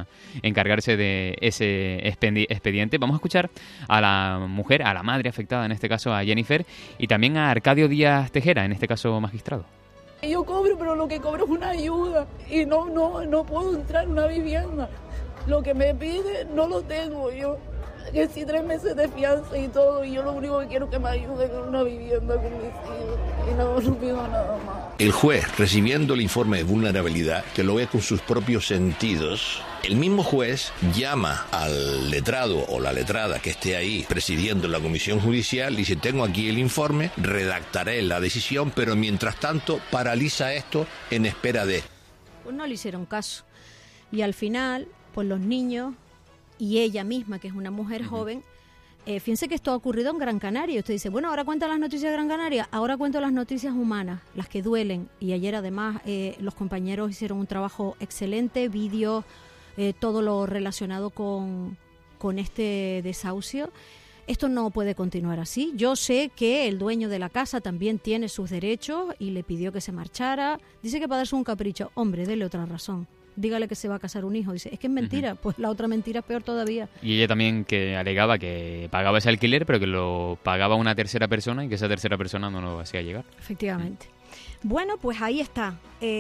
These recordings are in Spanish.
para encargarse de ese expediente. Vamos a escuchar a la mujer, a la madre afectada, en este caso a Jennifer, y también a Arcadio Díaz Tejera, en este caso magistrado. Yo cobro, pero lo que cobro es una ayuda y no puedo entrar en una vivienda. Lo que me pide no lo tengo yo. Que sí, 3 meses de fianza y todo, y yo lo único que quiero es que me ayuden en una vivienda con mis hijos, y no pido nada más. El juez, recibiendo el informe de vulnerabilidad, que lo ve con sus propios sentidos, el mismo juez llama al letrado o la letrada que esté ahí presidiendo la comisión judicial y dice: tengo aquí el informe, redactaré la decisión, pero mientras tanto paraliza esto en espera de... Pues no le hicieron caso, y al final, pues los niños y ella misma, que es una mujer joven, fíjense que esto ha ocurrido en Gran Canaria. Usted dice, bueno, ahora cuenta las noticias de Gran Canaria, ahora cuento las noticias humanas, las que duelen. Y ayer además los compañeros hicieron un trabajo excelente, vídeos, todo lo relacionado con este desahucio. Esto no puede continuar así. Yo sé que el dueño de la casa también tiene sus derechos y le pidió que se marchara. Dice que para darse un capricho. Hombre, dele otra razón. Dígale que se va a casar un hijo. Dice, es que es mentira. Pues la otra mentira es peor todavía. Y ella también que alegaba que pagaba ese alquiler, pero que lo pagaba una tercera persona y que esa tercera persona no lo hacía llegar. Efectivamente. Bueno, pues ahí está.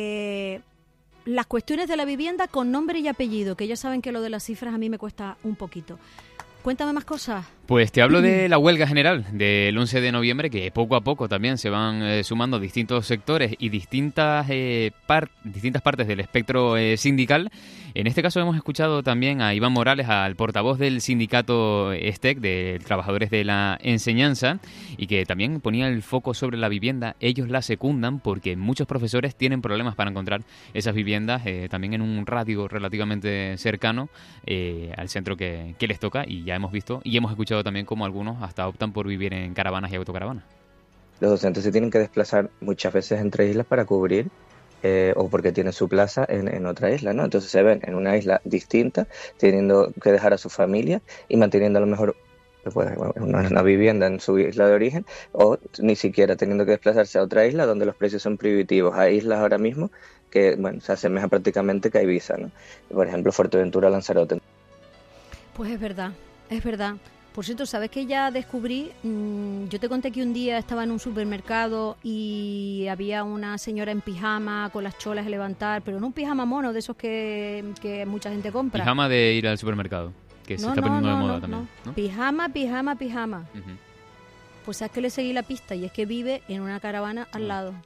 Las cuestiones de la vivienda con nombre y apellido, que ya saben que lo de las cifras a mí me cuesta un poquito. Cuéntame más cosas. Pues te hablo de la huelga general del 11 de noviembre, que poco a poco también se van sumando distintos sectores y distintas partes del espectro sindical. En este caso hemos escuchado también a Iván Morales, al portavoz del sindicato STEC, de Trabajadores de la Enseñanza, y que también ponía el foco sobre la vivienda. Ellos la secundan porque muchos profesores tienen problemas para encontrar esas viviendas, también en un radio relativamente cercano al centro que les toca, y ya hemos visto y hemos escuchado también cómo algunos hasta optan por vivir en caravanas y autocaravanas. Los docentes se tienen que desplazar muchas veces entre islas para cubrir o porque tienen su plaza en otra isla, ¿no? Entonces se ven en una isla distinta, teniendo que dejar a su familia y manteniendo a lo mejor pues, una vivienda en su isla de origen, o ni siquiera teniendo que desplazarse a otra isla donde los precios son prohibitivos. Hay islas ahora mismo que, bueno, se asemeja prácticamente que a Ibiza, ¿no? Por ejemplo, Fuerteventura, Lanzarote. Pues es verdad, es verdad. Por cierto, ¿sabes qué ya descubrí? Yo te conté que un día estaba en un supermercado y había una señora en pijama con las cholas de levantar, pero no un pijama mono de esos que mucha gente compra. Pijama de ir al supermercado, que se está poniendo de moda también. ¿No? Pijama. Uh-huh. Pues sabes que le seguí la pista y es que vive en una caravana al lado.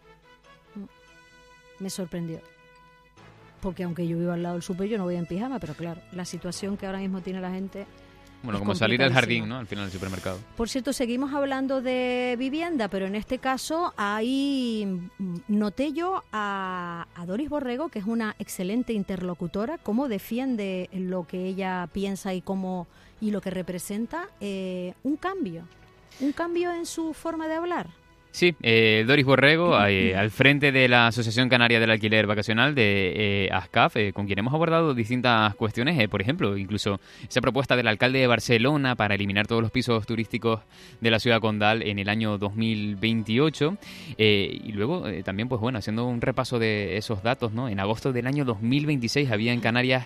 Me sorprendió. Porque aunque yo vivo al lado del súper, yo no voy en pijama, pero claro, la situación que ahora mismo tiene la gente... Bueno, como salir al jardín, ¿no? Al final del supermercado. Por cierto, seguimos hablando de vivienda, pero en este caso ahí noté yo a Doris Borrego, que es una excelente interlocutora, cómo defiende lo que ella piensa y lo que representa, un cambio en su forma de hablar. Sí, Doris Borrego, al frente de la Asociación Canaria del Alquiler Vacacional de ASCAF, con quien hemos abordado distintas cuestiones, por ejemplo, incluso esa propuesta del alcalde de Barcelona para eliminar todos los pisos turísticos de la ciudad condal en el año 2028, y luego también, pues bueno, haciendo un repaso de esos datos, ¿no? En agosto del año 2026 había en Canarias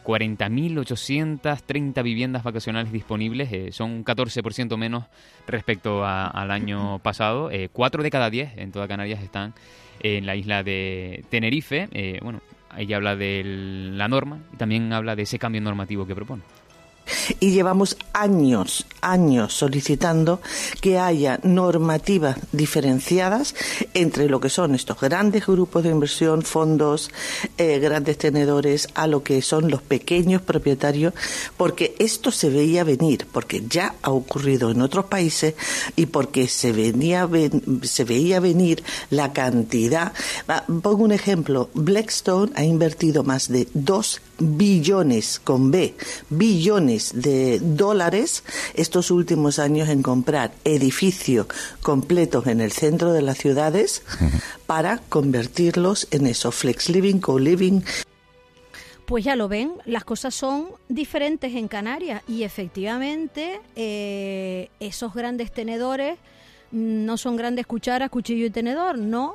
40.830 viviendas vacacionales disponibles, son un 14% menos respecto al año pasado. 4 de cada 10 en toda Canarias están en la isla de Tenerife. Bueno, ella habla de la norma y también habla de ese cambio normativo que propone. Y llevamos años solicitando que haya normativas diferenciadas entre lo que son estos grandes grupos de inversión, fondos, grandes tenedores, a lo que son los pequeños propietarios, porque esto se veía venir, porque ya ha ocurrido en otros países y porque se veía venir la cantidad. Pongo un ejemplo, Blackstone ha invertido más de 2 billones, con B, billones de dólares estos últimos años en comprar edificios completos en el centro de las ciudades para convertirlos en eso, flex living, co-living. Pues ya lo ven, las cosas son diferentes en Canarias y efectivamente esos grandes tenedores no son grandes cucharas, cuchillo y tenedor, no.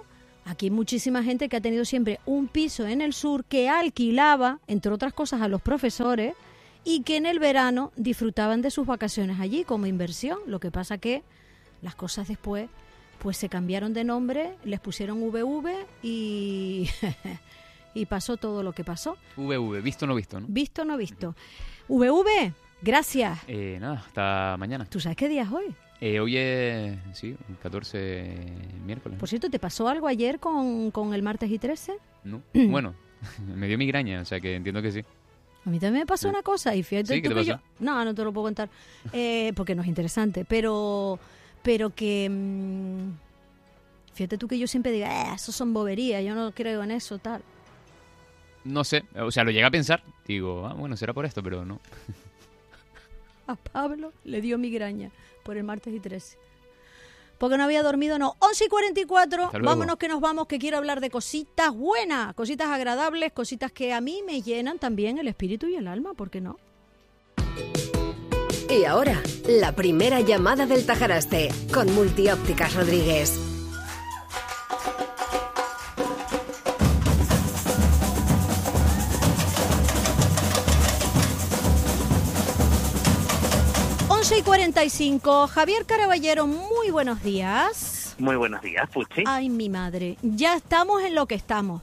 Aquí hay muchísima gente que ha tenido siempre un piso en el sur que alquilaba, entre otras cosas, a los profesores y que en el verano disfrutaban de sus vacaciones allí como inversión. Lo que pasa que las cosas después pues se cambiaron de nombre, les pusieron VV y y pasó todo lo que pasó. VV, visto no visto, ¿no? Visto no visto. VV, gracias. Nada, hasta mañana. ¿Tú sabes qué día es hoy? Hoy es, sí, 14 miércoles. Por cierto, ¿te pasó algo ayer con el martes y 13? No, bueno, me dio migraña, o sea que entiendo que sí. A mí también me pasó una cosa y fíjate ¿Sí? ¿Qué tú te que pasó? No te lo puedo contar porque no es interesante, pero que fíjate tú que yo siempre digo, eso son boberías, yo no creo en eso, tal. No sé, o sea, lo llegué a pensar, digo, bueno, será por esto, pero no. A Pablo le dio migraña por el martes y 13. Porque no había dormido, no. 11:44, vámonos que nos vamos, que quiero hablar de cositas buenas, cositas agradables, cositas que a mí me llenan también el espíritu y el alma, ¿por qué no? Y ahora, la primera llamada del Tajaraste, con Multiópticas Rodríguez. Y 45. Javier Caraballero, muy buenos días. Muy buenos días, Puchi. Ay, mi madre, ya estamos en lo que estamos.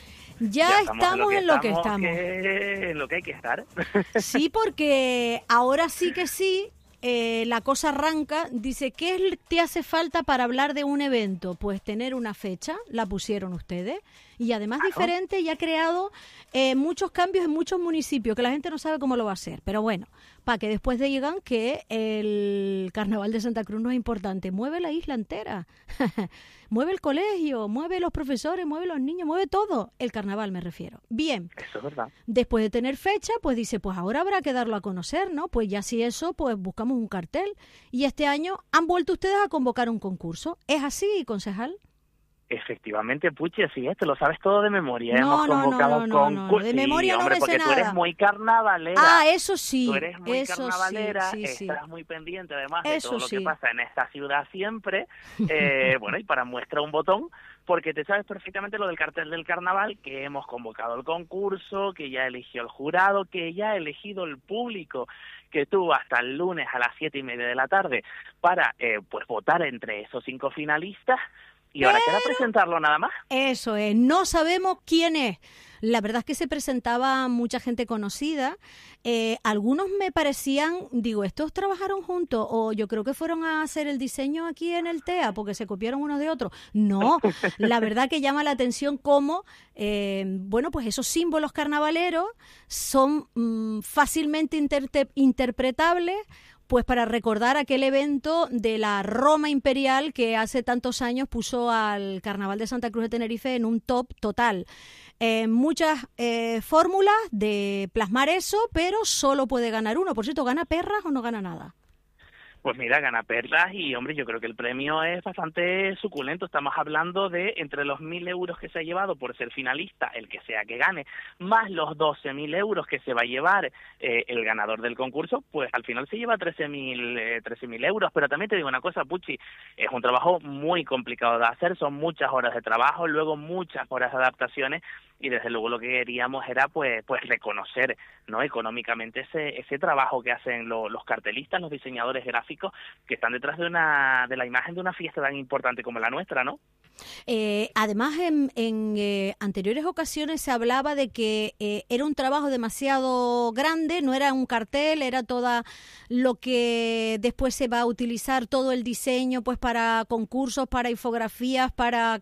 Ya estamos en lo que estamos. En lo que hay que estar. Sí, porque ahora sí que sí, la cosa arranca. Dice, ¿qué te hace falta para hablar de un evento? Pues tener una fecha, la pusieron ustedes, y además diferente, y ha creado muchos cambios en muchos municipios, que la gente no sabe cómo lo va a hacer. Pero bueno, para que después digan que el Carnaval de Santa Cruz no es importante. Mueve la isla entera, mueve el colegio, mueve los profesores, mueve los niños, mueve todo. El Carnaval me refiero. Bien. Eso es verdad. Después de tener fecha, pues dice, pues ahora habrá que darlo a conocer, ¿no? Pues ya si eso, pues buscamos un cartel. Y este año han vuelto ustedes a convocar un concurso. ¿Es así, concejal? Efectivamente, Puchi, así es, te lo sabes todo de memoria. No, Hemos convocado no, de memoria sí, no hombre, me sé porque nada. tú eres muy carnavalera. Ah, eso sí. Tú eres muy eso carnavalera, sí, estás muy pendiente además eso de todo lo sí. que pasa en esta ciudad siempre. Bueno, y para muestra un botón, porque te sabes perfectamente lo del cartel del carnaval, que hemos convocado el concurso, que ya eligió el jurado, que ya ha elegido el público, que tuvo hasta el lunes a las 7:30 de la tarde para pues votar entre esos 5 finalistas. Y ahora queda presentarlo nada más. Eso es, no sabemos quién es. La verdad es que se presentaba mucha gente conocida. Algunos me parecían, digo, ¿estos trabajaron juntos? O yo creo que fueron a hacer el diseño aquí en el TEA porque se copiaron unos de otros. No, la verdad que llama la atención cómo, bueno, pues esos símbolos carnavaleros son fácilmente interpretables, pues para recordar aquel evento de la Roma imperial que hace tantos años puso al Carnaval de Santa Cruz de Tenerife en un top total. Muchas fórmulas de plasmar eso, pero solo puede ganar uno. Por cierto, ¿gana perras o no gana nada? Pues mira, gana perlas y, hombre, yo creo que el premio es bastante suculento. Estamos hablando de entre los 1.000 euros que se ha llevado por ser finalista, el que sea que gane, más los 12.000 euros que se va a llevar el ganador del concurso, pues al final se lleva 13.000 euros. Pero también te digo una cosa, Puchi, es un trabajo muy complicado de hacer, son muchas horas de trabajo, luego muchas horas de adaptaciones, y desde luego lo que queríamos era pues reconocer, ¿no?, económicamente ese trabajo que hacen los cartelistas, los diseñadores gráficos, que están detrás de la imagen de una fiesta tan importante como la nuestra, ¿no? Además, en anteriores ocasiones se hablaba de que era un trabajo demasiado grande, no era un cartel, era toda lo que después se va a utilizar, todo el diseño, pues para concursos, para infografías, para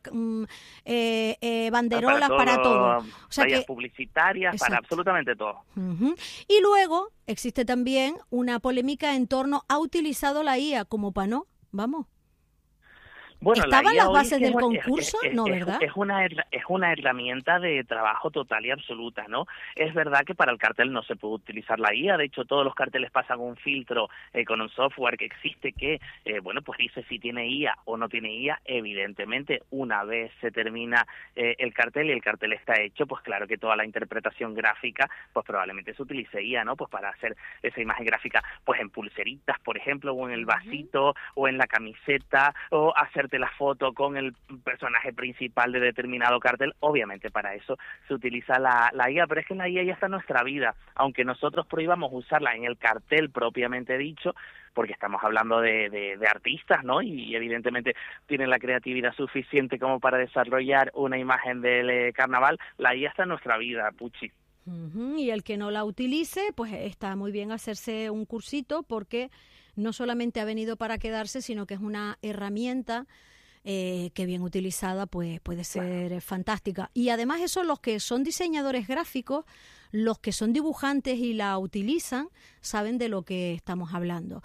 banderolas, para todo. O sea, publicitarias, exacto, para absolutamente todo. Uh-huh. Y luego existe también una polémica en torno a utilizado la IA como panó, vamos. Bueno, ¿estaban las bases del concurso? No, ¿verdad? Es una herramienta de trabajo total y absoluta, ¿no? Es verdad que para el cartel no se puede utilizar la IA, de hecho todos los carteles pasan un filtro con un software que existe que, bueno, pues dice si tiene IA o no tiene IA. Evidentemente, una vez se termina el cartel y el cartel está hecho, pues claro que toda la interpretación gráfica, pues probablemente se utilice IA, ¿no? Pues para hacer esa imagen gráfica, pues en pulseritas, por ejemplo, o en el vasito, o en la camiseta, o hacerte ponerte la foto con el personaje principal de determinado cartel. Obviamente para eso se utiliza la IA, pero es que la IA ya está en nuestra vida, aunque nosotros prohibamos usarla en el cartel propiamente dicho, porque estamos hablando de artistas, ¿no? Y evidentemente tienen la creatividad suficiente como para desarrollar una imagen del carnaval. La IA está en nuestra vida, Puchi. Y el que no la utilice, pues está muy bien hacerse un cursito, porque no solamente ha venido para quedarse, sino que es una herramienta que bien utilizada pues puede ser fantástica. Y además eso, los que son diseñadores gráficos, los que son dibujantes y la utilizan, saben de lo que estamos hablando.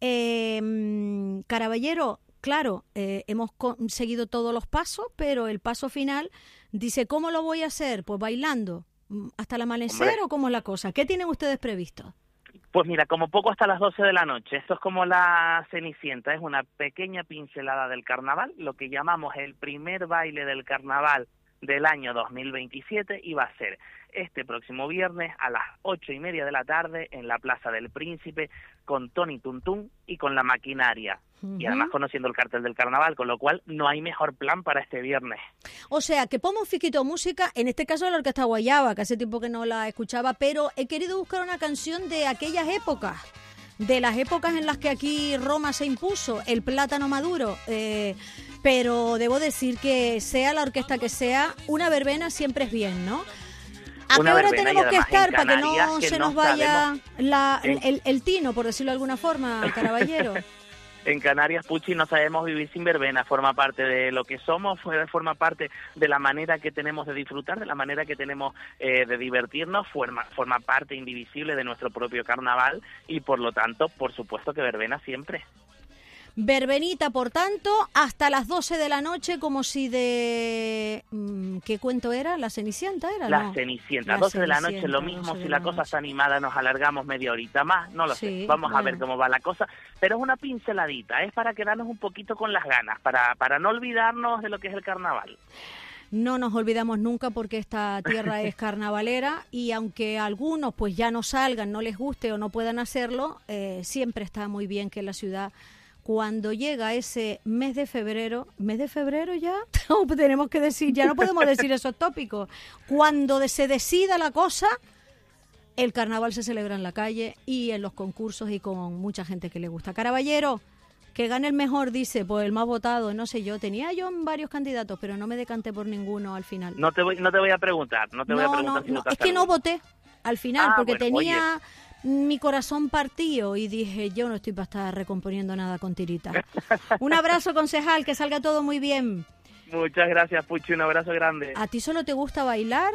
Caraballero, claro, hemos seguido todos los pasos, pero el paso final dice, ¿cómo lo voy a hacer? Pues bailando. ¿Hasta el amanecer? ¿Hombre? ¿O cómo es la cosa? ¿Qué tienen ustedes previsto? Pues mira, como poco hasta las 12 de la noche. Esto es como la Cenicienta, es una pequeña pincelada del carnaval, lo que llamamos el primer baile del carnaval del año 2027, y va a ser este próximo viernes a las 8:30 de la tarde en la Plaza del Príncipe, con Tony Tuntún y con la maquinaria. Y además conociendo el cartel del carnaval, con lo cual no hay mejor plan para este viernes. O sea, que pongo un fiquito de música, en este caso la Orquesta Guayaba, que hace tiempo que no la escuchaba, pero he querido buscar una canción de aquellas épocas, de las épocas en las que aquí Roma se impuso, el plátano maduro, pero debo decir que sea la orquesta que sea, una verbena siempre es bien, ¿no? ¿A qué hora tenemos que estar para que no se nos vaya el tino, por decirlo de alguna forma, Caraballero? En Canarias, Puchi, no sabemos vivir sin verbena, forma parte de lo que somos, forma parte de la manera que tenemos de disfrutar, de la manera que tenemos de divertirnos, forma parte indivisible de nuestro propio carnaval y por lo tanto, por supuesto que verbena siempre. Verbenita, por tanto, hasta las 12 de la noche, como si de... ¿Qué cuento era? ¿La Cenicienta era? La Cenicienta, 12 de la noche, lo mismo, si la cosa está animada nos alargamos media horita más, no lo sé, vamos a ver cómo va la cosa, pero es una pinceladita, es para quedarnos un poquito con las ganas, para no olvidarnos de lo que es el carnaval. No nos olvidamos nunca porque esta tierra es carnavalera y aunque algunos pues ya no salgan, no les guste o no puedan hacerlo, siempre está muy bien que la ciudad... Cuando llega ese mes de febrero ya, no, tenemos que decir, ya no podemos decir esos tópicos. Cuando se decida la cosa, el carnaval se celebra en la calle y en los concursos y con mucha gente que le gusta. Caraballero, que gane el mejor, dice, pues el más votado, no sé yo. Tenía yo varios candidatos, pero no me decanté por ninguno al final. No te voy a preguntar, si es que no voté al final, porque tenía... mi corazón partido y dije, yo no estoy para estar recomponiendo nada con tiritas. Un abrazo, concejal, que salga todo muy bien. Muchas gracias, Puchi, un abrazo grande. ¿A ti solo te gusta bailar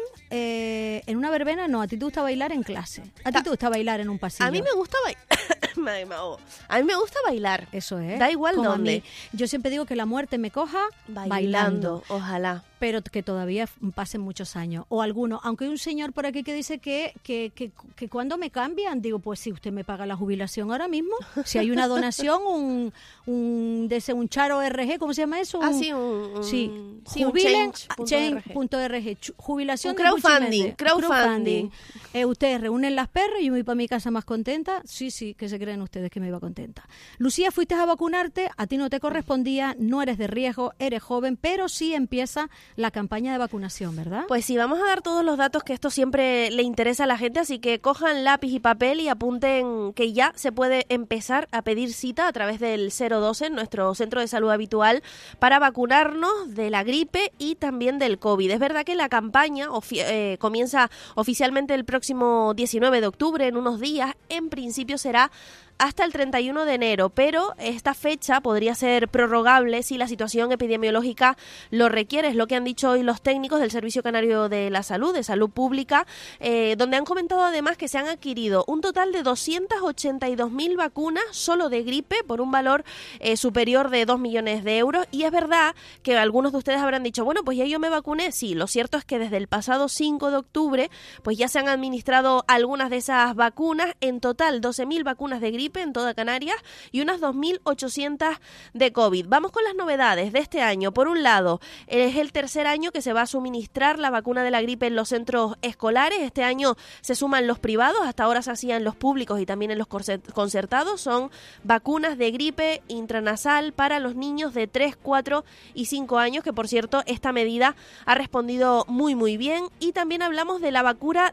en una verbena? No, a ti te gusta bailar en clase. ¿A ti te gusta bailar en un pasillo? A mí me gusta A mí me gusta bailar. Eso es. Da igual dónde. Yo siempre digo que la muerte me coja bailando. Ojalá. Pero que todavía pasen muchos años. O algunos. Aunque hay un señor por aquí que dice que cuando me cambian, digo, pues si usted me paga la jubilación ahora mismo, si hay una donación, un charo RG, ¿cómo se llama eso? Jubilen, change.org. Jubilación de crowdfunding. Ustedes reúnen las perras y yo me voy para mi casa más contenta. Sí, que se creen ustedes que me iba contenta. Lucía, fuiste a vacunarte, a ti no te correspondía, no eres de riesgo, eres joven, pero sí empieza la campaña de vacunación, ¿verdad? Pues sí, vamos a dar todos los datos, que esto siempre le interesa a la gente, así que cojan lápiz y papel y apunten que ya se puede empezar a pedir cita a través del 012, nuestro centro de salud habitual, para vacunarnos de la gripe y también del COVID. Es verdad que la campaña comienza oficialmente el próximo 19 de octubre, en unos días. En principio será hasta el 31 de enero, pero esta fecha podría ser prorrogable si la situación epidemiológica lo requiere. Es lo que han dicho hoy los técnicos del Servicio Canario de la Salud, de Salud Pública, donde han comentado además que se han adquirido un total de 282.000 vacunas solo de gripe por un valor superior de 2 millones de euros. Y es verdad que algunos de ustedes habrán dicho, bueno, pues ya yo me vacuné. Sí, lo cierto es que desde el pasado 5 de octubre pues ya se han administrado algunas de esas vacunas. En total, 12.000 vacunas de gripe gripe en toda Canarias y unas 2.800 de COVID. Vamos con las novedades de este año. Por un lado, es el tercer año que se va a suministrar la vacuna de la gripe en los centros escolares. Este año se suman los privados, hasta ahora se hacían los públicos y también en los concertados. Son vacunas de gripe intranasal para los niños de 3, 4 y 5 años, que por cierto esta medida ha respondido muy bien. Y también hablamos de la vacuna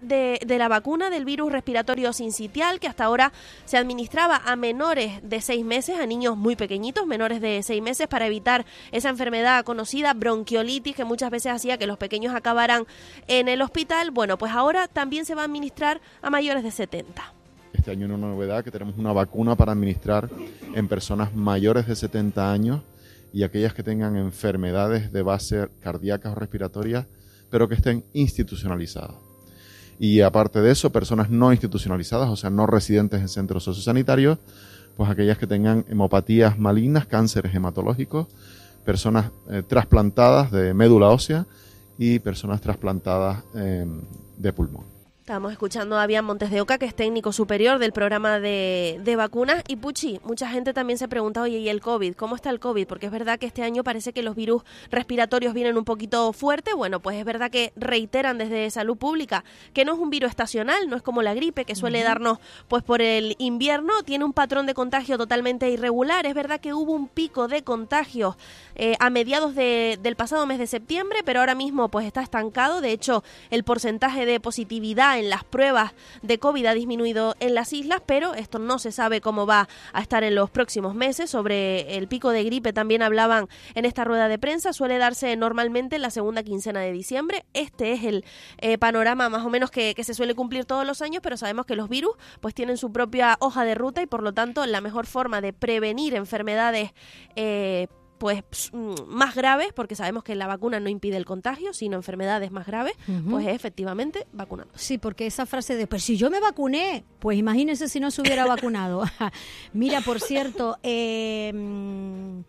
del virus respiratorio sincitial, que hasta ahora se administraba a menores de 6 meses, a niños muy pequeñitos, menores de 6 meses, para evitar esa enfermedad conocida, bronquiolitis, que muchas veces hacía que los pequeños acabaran en el hospital. Bueno, pues ahora también se va a administrar a mayores de 70. Este año una novedad, que tenemos una vacuna para administrar en personas mayores de 70 años y aquellas que tengan enfermedades de base cardíacas o respiratorias, pero que estén institucionalizadas. Y aparte de eso, personas no institucionalizadas, o sea, no residentes en centros sociosanitarios, pues aquellas que tengan hemopatías malignas, cánceres hematológicos, personas trasplantadas de médula ósea y personas trasplantadas de pulmón. Estábamos escuchando a Avian Montes de Oca, que es técnico superior del programa de vacunas. Y Puchi, mucha gente también se pregunta, oye, ¿y el COVID? ¿Cómo está el COVID? Porque es verdad que este año parece que los virus respiratorios vienen un poquito fuerte. Bueno, pues es verdad que reiteran desde Salud Pública que no es un virus estacional, no es como la gripe, que suele darnos pues por el invierno. Tiene un patrón de contagio totalmente irregular. Es verdad que hubo un pico de contagios a mediados del pasado mes de septiembre, pero ahora mismo pues está estancado. De hecho, el porcentaje de positividad en las pruebas de COVID ha disminuido en las islas, pero esto no se sabe cómo va a estar en los próximos meses. Sobre el pico de gripe también hablaban en esta rueda de prensa. Suele darse normalmente en la segunda quincena de diciembre. Este es el panorama más o menos que se suele cumplir todos los años, pero sabemos que los virus pues tienen su propia hoja de ruta y por lo tanto la mejor forma de prevenir enfermedades pues más graves, porque sabemos que la vacuna no impide el contagio, sino enfermedades más graves, pues es efectivamente vacunando. Sí, porque esa frase de, pues si yo me vacuné, pues imagínense si no se hubiera vacunado. Mira, por cierto, el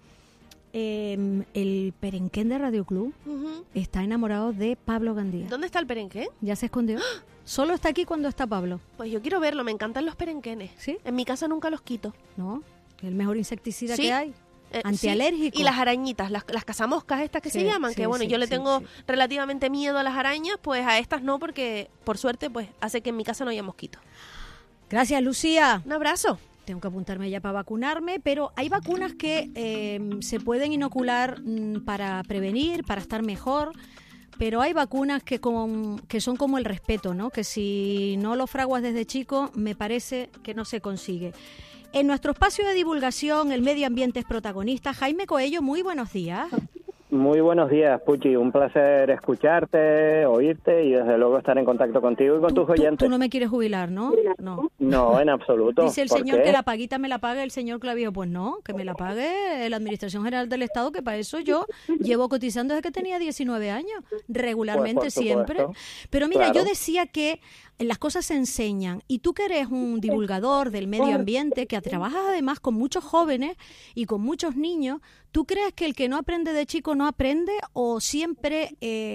Perenquén de Radio Club está enamorado de Pablo Gandía. ¿Dónde está el Perenquén? Ya se escondió. Solo está aquí cuando está Pablo. Pues yo quiero verlo, me encantan los perenquenes. ¿Sí? En mi casa nunca los quito. No, es el mejor insecticida ¿Sí? que hay. Antialérgico. Sí. Y las arañitas, las casamoscas estas que se llaman, que bueno, yo le tengo relativamente miedo a las arañas, pues a estas no, porque por suerte pues hace que en mi casa no haya mosquitos. Gracias, Lucía. Un abrazo. Tengo que apuntarme ya para vacunarme, pero hay vacunas que se pueden inocular para prevenir, para estar mejor, pero hay vacunas que son como el respeto, ¿no? Que si no lo fraguas desde chico, me parece que no se consigue. En nuestro espacio de divulgación, el medio ambiente es protagonista. Jaime Coello, muy buenos días. Muy buenos días, Puchi. Un placer escucharte, oírte y desde luego estar en contacto contigo y con tus oyentes. Tú no me quieres jubilar, ¿no? No, en absoluto. Dice el señor que la paguita me la pague el señor Clavijo. Pues no, que me la pague la Administración General del Estado, que para eso yo llevo cotizando desde que tenía 19 años, regularmente pues siempre. Pero mira, claro. Yo decía que las cosas se enseñan y tú que eres un divulgador del medio ambiente, que trabajas además con muchos jóvenes y con muchos niños, ¿tú crees que el que no aprende de chico no aprende o siempre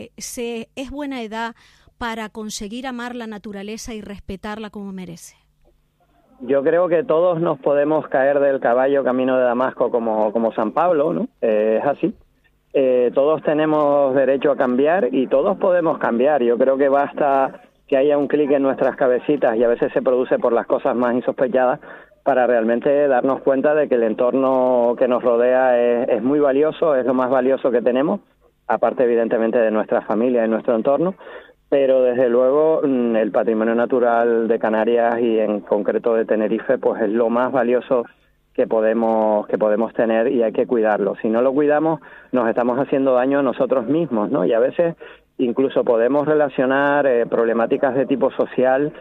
es buena edad para conseguir amar la naturaleza y respetarla como merece? Yo creo que todos nos podemos caer del caballo camino de Damasco como San Pablo, ¿no? Es así. Todos tenemos derecho a cambiar y todos podemos cambiar. Yo creo que basta que haya un clic en nuestras cabecitas y a veces se produce por las cosas más insospechadas para realmente darnos cuenta de que el entorno que nos rodea es muy valioso, es lo más valioso que tenemos, aparte evidentemente de nuestra familia y nuestro entorno, pero desde luego el patrimonio natural de Canarias y en concreto de Tenerife pues es lo más valioso que podemos tener y hay que cuidarlo. Si no lo cuidamos nos estamos haciendo daño a nosotros mismos, ¿no? Y a veces incluso podemos relacionar problemáticas de tipo social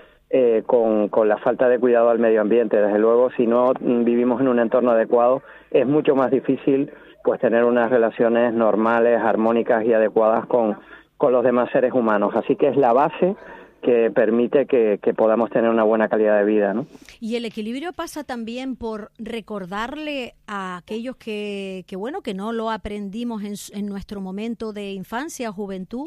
con la falta de cuidado al medio ambiente. Desde luego, si no vivimos en un entorno adecuado, es mucho más difícil pues tener unas relaciones normales, armónicas y adecuadas con los demás seres humanos. Así que es la base que permite que podamos tener una buena calidad de vida, ¿no? Y el equilibrio pasa también por recordarle a aquellos que no lo aprendimos en nuestro momento de infancia o juventud,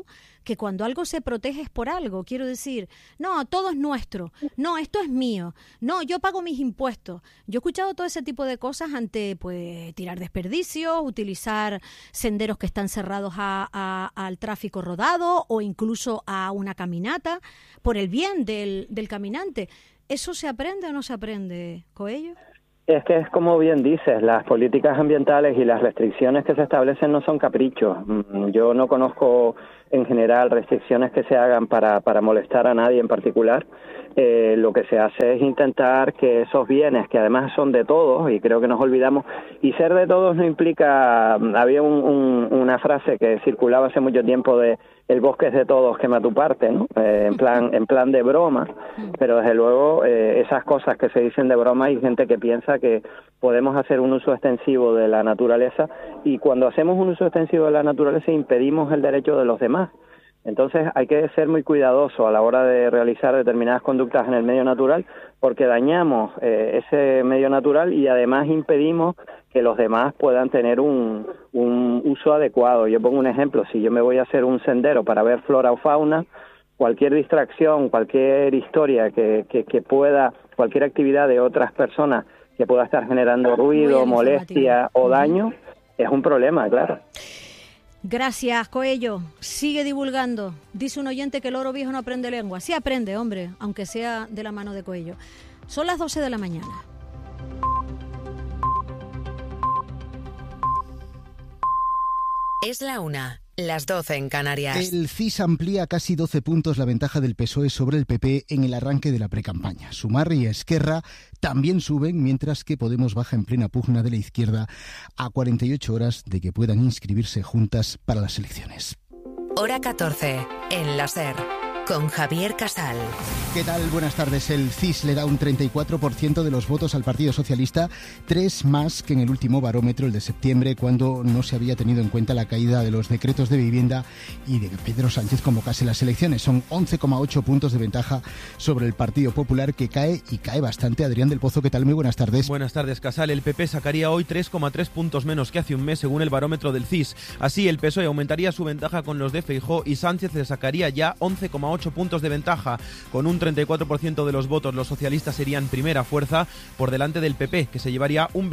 que cuando algo se protege es por algo. Quiero decir, no, todo es nuestro, no, esto es mío, no, yo pago mis impuestos. Yo he escuchado todo ese tipo de cosas ante, pues, tirar desperdicios, utilizar senderos que están cerrados al tráfico rodado o incluso a una caminata por el bien del caminante. ¿Eso se aprende o no se aprende, Coello? Es que es como bien dices, las políticas ambientales y las restricciones que se establecen no son caprichos. Yo no conozco en general restricciones que se hagan para molestar a nadie en particular. Lo que se hace es intentar que esos bienes, que además son de todos, y creo que nos olvidamos, y ser de todos no implica, había una frase que circulaba hace mucho tiempo de el bosque es de todos, quema tu parte, ¿no? En plan de broma, pero desde luego esas cosas que se dicen de broma, hay gente que piensa que podemos hacer un uso extensivo de la naturaleza, y cuando hacemos un uso extensivo de la naturaleza impedimos el derecho de los demás. Entonces hay que ser muy cuidadoso a la hora de realizar determinadas conductas en el medio natural, porque dañamos ese medio natural y además impedimos que los demás puedan tener un uso adecuado. Yo pongo un ejemplo: si yo me voy a hacer un sendero para ver flora o fauna, cualquier distracción, cualquier historia que pueda, cualquier actividad de otras personas que pueda estar generando ruido, molestia o daño, es un problema, claro. Gracias, Coello. Sigue divulgando. Dice un oyente que el loro viejo no aprende lengua. Sí aprende, hombre, aunque sea de la mano de Coello. Son las 12 de la mañana. Es la 1, las 12 en Canarias. El CIS amplía casi 12 puntos la ventaja del PSOE sobre el PP en el arranque de la precampaña. Sumar y Esquerra también suben, mientras que Podemos baja en plena pugna de la izquierda a 48 horas de que puedan inscribirse juntas para las elecciones. Hora 14, en la SER, con Javier Casal. ¿Qué tal? Buenas tardes. El CIS le da un 34% de los votos al Partido Socialista, 3 más que en el último barómetro, el de septiembre, cuando no se había tenido en cuenta la caída de los decretos de vivienda y de que Pedro Sánchez convocase las elecciones. Son 11,8 puntos de ventaja sobre el Partido Popular, que cae y cae bastante. Adrián del Pozo, ¿qué tal? Muy buenas tardes. Buenas tardes, Casal. El PP sacaría hoy 3,3 puntos menos que hace un mes, según el barómetro del CIS. Así, el PSOE aumentaría su ventaja con los de Feijóo y Sánchez le sacaría ya 11,8 puntos de ventaja. Con un 34% de los votos, los socialistas serían primera fuerza por delante del PP, que se llevaría un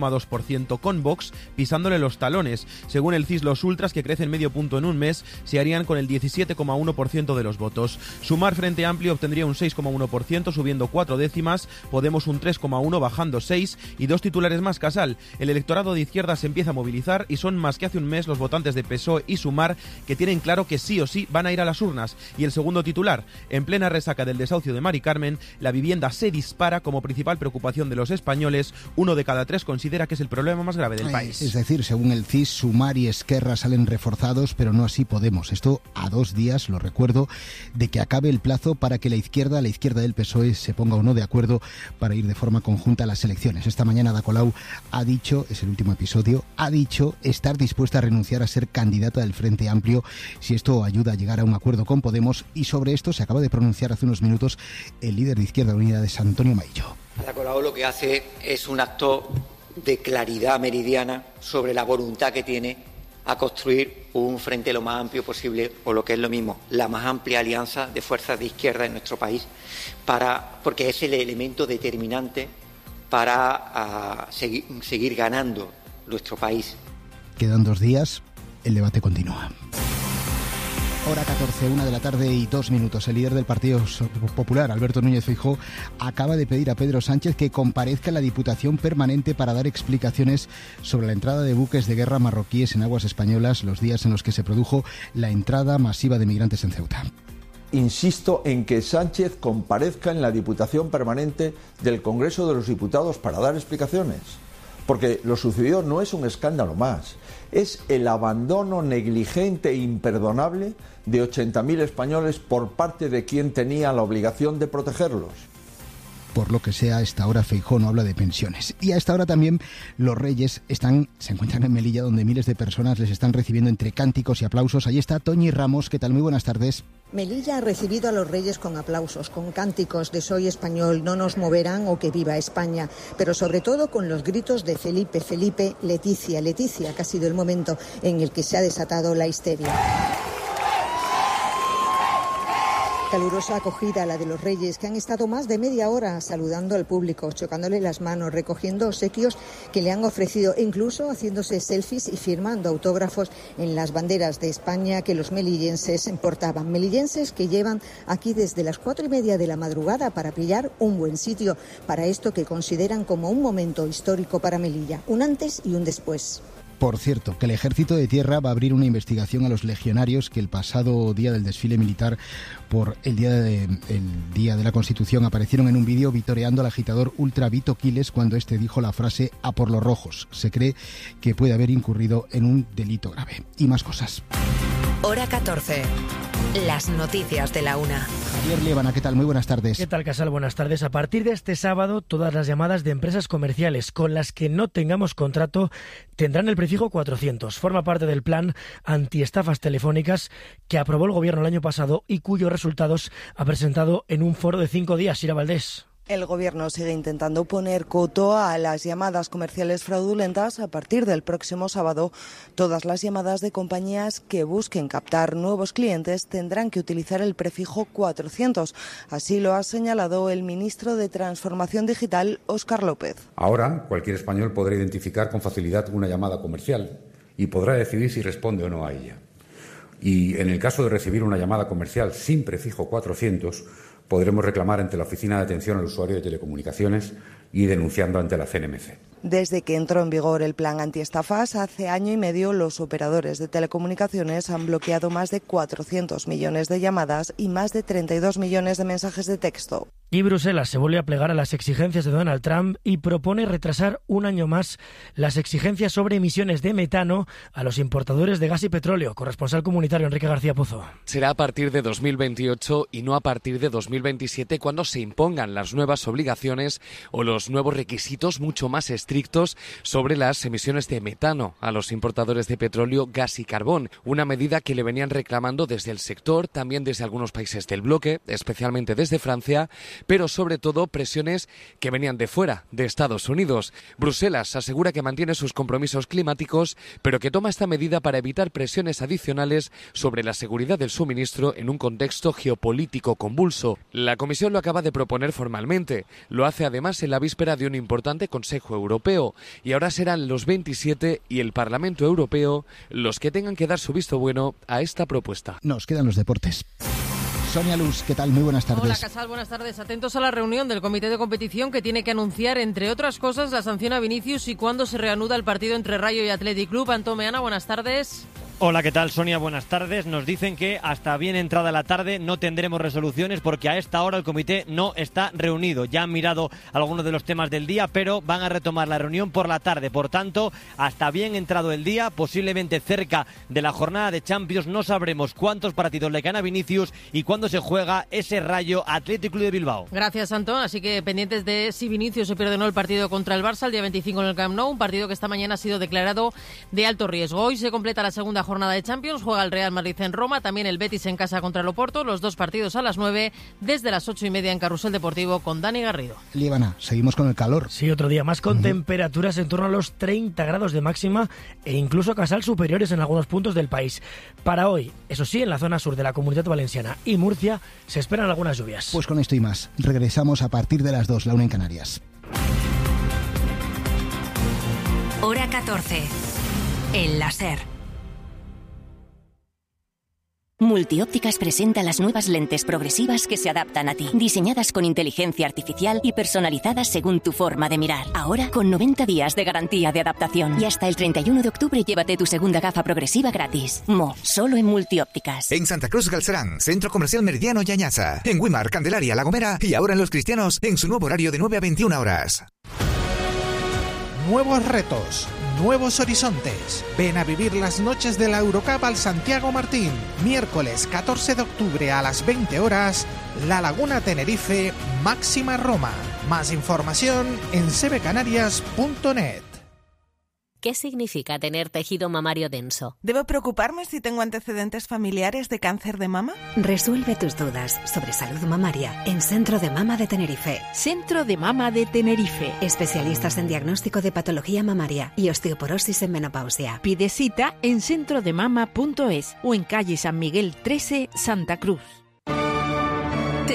22,2%, con Vox pisándole los talones. Según el CIS, los ultras, que crecen medio punto en un mes, se harían con el 17,1% de los votos. Sumar, Frente Amplio, obtendría un 6,1%, subiendo 4 décimas, Podemos un 3,1%, bajando 6, y 2 titulares más, Casal. El electorado de izquierda se empieza a movilizar y son más que hace un mes los votantes de PSOE y Sumar, que tienen claro que sí o sí van a ir a las urnas. Y el segundo titular: en plena resaca del desahucio de Mari Carmen, la vivienda se dispara como principal preocupación de los españoles. 1 de cada 3 considera que es el problema más grave del país. Es decir, según el CIS, Sumar y Esquerra salen reforzados, pero no así Podemos. Esto a 2 días, lo recuerdo, de que acabe el plazo para que la izquierda del PSOE, se ponga o no de acuerdo para ir de forma conjunta a las elecciones. Esta mañana Ada Colau ha dicho, es el último episodio, ha dicho estar dispuesta a renunciar a ser candidata del Frente Amplio si esto ayuda a llegar a un acuerdo con Podemos, y sobre esto se acaba de pronunciar hace unos minutos el líder de Izquierda Unida, de San Antonio Maillo. Ada Colau lo que hace es un acto de claridad meridiana sobre la voluntad que tiene a construir un frente lo más amplio posible, o lo que es lo mismo, la más amplia alianza de fuerzas de izquierda en nuestro país, porque es el elemento determinante para seguir ganando nuestro país. Quedan 2 días, el debate continúa. Hora 14, 1 de la tarde y 2 minutos. El líder del Partido Popular, Alberto Núñez Feijóo, acaba de pedir a Pedro Sánchez que comparezca en la Diputación Permanente para dar explicaciones sobre la entrada de buques de guerra marroquíes en aguas españolas, los días en los que se produjo la entrada masiva de migrantes en Ceuta. Insisto en que Sánchez comparezca en la Diputación Permanente del Congreso de los Diputados para dar explicaciones, porque lo sucedido no es un escándalo más, es el abandono negligente e imperdonable de 80.000 españoles por parte de quien tenía la obligación de protegerlos. Por lo que sea, a esta hora Feijóo no habla de pensiones. Y a esta hora también los Reyes se encuentran en Melilla, donde miles de personas les están recibiendo entre cánticos y aplausos. Ahí está Toñi Ramos. ¿Qué tal? Muy buenas tardes. Melilla ha recibido a los Reyes con aplausos, con cánticos de Soy español, no nos moverán o que viva España, pero sobre todo con los gritos de Felipe, Felipe, Leticia, Leticia, que ha sido el momento en el que se ha desatado la histeria. Calurosa acogida la de los reyes, que han estado más de media hora saludando al público, chocándole las manos, recogiendo obsequios que le han ofrecido e incluso haciéndose selfies y firmando autógrafos en las banderas de España que los melillenses portaban. Melillenses que llevan aquí desde las 4:30 de la madrugada para pillar un buen sitio para esto que consideran como un momento histórico para Melilla, un antes y un después. Por cierto, que el Ejército de Tierra va a abrir una investigación a los legionarios que el pasado día del desfile militar por el día de la Constitución aparecieron en un vídeo vitoreando al agitador ultra Vito Quiles cuando este dijo la frase "a por los rojos". Se cree que puede haber incurrido en un delito grave. Y más cosas. Hora 14. Las noticias de la una. Javier Liébana, ¿qué tal? Muy buenas tardes. ¿Qué tal, Casal? Buenas tardes. A partir de este sábado, todas las llamadas de empresas comerciales con las que no tengamos contrato tendrán el prefijo 400. Forma parte del plan antiestafas telefónicas que aprobó el Gobierno el año pasado y cuyos resultados ha presentado en un foro de 5 días. Ira Valdés. El Gobierno sigue intentando poner coto a las llamadas comerciales fraudulentas. A partir del próximo sábado, todas las llamadas de compañías que busquen captar nuevos clientes tendrán que utilizar el prefijo 400. Así lo ha señalado el ministro de Transformación Digital, Óscar López. Ahora, cualquier español podrá identificar con facilidad una llamada comercial y podrá decidir si responde o no a ella. Y en el caso de recibir una llamada comercial sin prefijo 400, podremos reclamar ante la Oficina de Atención al Usuario de Telecomunicaciones y denunciando ante la CNMC. Desde que entró en vigor el plan antiestafas, hace año y medio los operadores de telecomunicaciones han bloqueado más de 400 millones de llamadas y más de 32 millones de mensajes de texto. Y Bruselas se vuelve a plegar a las exigencias de Donald Trump y propone retrasar un año más las exigencias sobre emisiones de metano a los importadores de gas y petróleo. Corresponsal comunitario Enrique García Pozo. Será a partir de 2028 y no a partir de 2027 cuando se impongan las nuevas obligaciones o los nuevos requisitos mucho más estrictos sobre las emisiones de metano a los importadores de petróleo, gas y carbón. Una medida que le venían reclamando desde el sector, también desde algunos países del bloque, especialmente desde Francia, pero sobre todo presiones que venían de fuera, de Estados Unidos. Bruselas asegura que mantiene sus compromisos climáticos, pero que toma esta medida para evitar presiones adicionales sobre la seguridad del suministro en un contexto geopolítico convulso. La Comisión lo acaba de proponer formalmente. Lo hace además en la víspera de un importante Consejo Europeo. Y ahora serán los 27 y el Parlamento Europeo los que tengan que dar su visto bueno a esta propuesta. Nos quedan los deportes. Sonia Luz, ¿qué tal? Muy buenas tardes. Hola, Casal, buenas tardes. Atentos a la reunión del Comité de Competición que tiene que anunciar, entre otras cosas, la sanción a Vinicius y cuándo se reanuda el partido entre Rayo y Athletic Club. Antón Meana, buenas tardes. Hola, ¿qué tal, Sonia? Buenas tardes. Nos dicen que hasta bien entrada la tarde no tendremos resoluciones porque a esta hora el comité no está reunido. Ya han mirado algunos de los temas del día, pero van a retomar la reunión por la tarde. Por tanto, hasta bien entrado el día, posiblemente cerca de la jornada de Champions, no sabremos cuántos partidos le caen a Vinicius y cuándo se juega ese Rayo Athletic Club de Bilbao. Gracias, Antón. Así que pendientes de si Vinicius se pierde o no el partido contra el Barça el día 25 en el Camp Nou, un partido que esta mañana ha sido declarado de alto riesgo. Hoy se completa la segunda jornada de Champions, juega el Real Madrid en Roma, también el Betis en casa contra el Oporto, los dos partidos a las 9, desde las 8:30 en Carrusel Deportivo con Dani Garrido. Líbana, seguimos con el calor. Sí, otro día más con temperaturas en torno a los 30 grados de máxima e incluso Casal superiores en algunos puntos del país. Para hoy, eso sí, en la zona sur de la Comunidad Valenciana y Murcia se esperan algunas lluvias. Pues con esto y más, regresamos a partir de las 2, la 1 en Canarias. Hora 14. En la SER. Multiópticas presenta las nuevas lentes progresivas que se adaptan a ti, diseñadas con inteligencia artificial y personalizadas según tu forma de mirar. Ahora con 90 días de garantía de adaptación y hasta el 31 de octubre llévate tu segunda gafa progresiva gratis. Solo en Multiópticas. En Santa Cruz Galcerán, Centro Comercial Meridiano y Añaza. En Güímar, Candelaria, La Gomera y ahora en Los Cristianos en su nuevo horario de 9 a 21 horas. Nuevos retos, nuevos horizontes. Ven a vivir las noches de la Eurocup al Santiago Martín. Miércoles 14 de octubre a las 20 horas, La Laguna Tenerife, Máxima Roma. Más información en cbcanarias.net. ¿Qué significa tener tejido mamario denso? ¿Debo preocuparme si tengo antecedentes familiares de cáncer de mama? Resuelve tus dudas sobre salud mamaria en Centro de Mama de Tenerife. Centro de Mama de Tenerife. Especialistas en diagnóstico de patología mamaria y osteoporosis en menopausia. Pide cita en centrodemama.es o en calle San Miguel 13, Santa Cruz.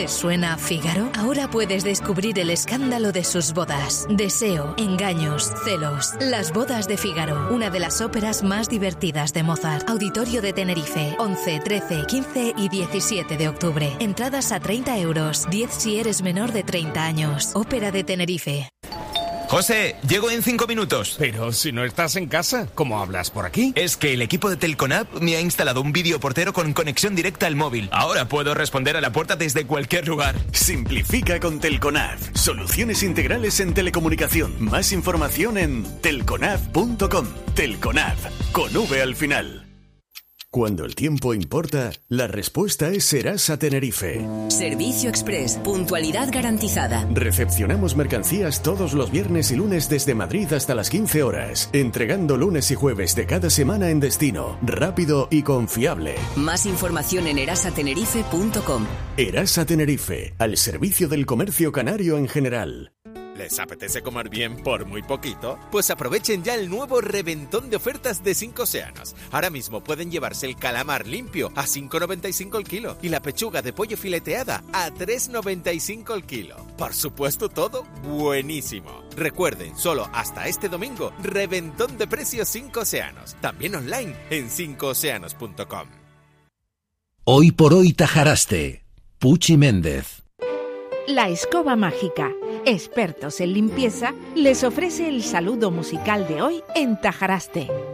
¿Te suena Fígaro? Ahora puedes descubrir el escándalo de sus bodas. Deseo, engaños, celos. Las bodas de Fígaro, una de las óperas más divertidas de Mozart. Auditorio de Tenerife, 11, 13, 15 y 17 de octubre. Entradas a 30 euros, 10 si eres menor de 30 años. Ópera de Tenerife. José, llego en 5 minutos. Pero si no estás en casa, ¿cómo hablas por aquí? Es que el equipo de Telconap me ha instalado un videoportero con conexión directa al móvil. Ahora puedo responder a la puerta desde cualquier lugar. Simplifica con Telconap. Soluciones integrales en telecomunicación. Más información en telconap.com. Telconap, con V al final. Cuando el tiempo importa, la respuesta es Serasa Tenerife. Servicio Express, puntualidad garantizada. Recepcionamos mercancías todos los viernes y lunes desde Madrid hasta las 15 horas, entregando lunes y jueves de cada semana en destino, rápido y confiable. Más información en erasatenerife.com. Erasa Tenerife, al servicio del comercio canario en general. ¿Les apetece comer bien por muy poquito? Pues aprovechen ya el nuevo reventón de ofertas de 5 Océanos. Ahora mismo pueden llevarse el calamar limpio a 5,95 el kilo y la pechuga de pollo fileteada a 3,95 el kilo. Por supuesto, todo buenísimo. Recuerden, solo hasta este domingo, reventón de precios 5 Océanos. También online en 5océanos.com. Hoy por hoy Tajaraste. Puchi Méndez. La Escoba Mágica, expertos en limpieza, les ofrece el saludo musical de hoy en Tajaraste.